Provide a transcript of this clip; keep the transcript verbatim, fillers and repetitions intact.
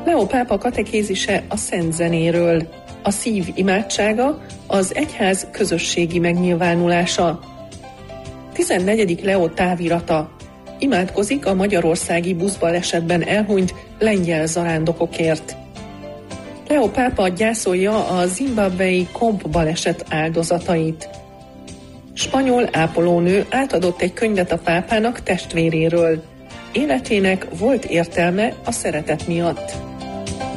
Leó pápa katekézise a szent zenéről. A szív imádsága az egyház közösségi megnyilvánulása. tizennegyedik Leó távirata. Imádkozik a magyarországi buszbalesetben elhunyt lengyel zarándokokért. Leó pápa gyászolja a zimbabwei komp baleset áldozatait. Spanyol ápolónő átadott egy könyvet a pápának testvéréről. Életének volt értelme a szeretet miatt.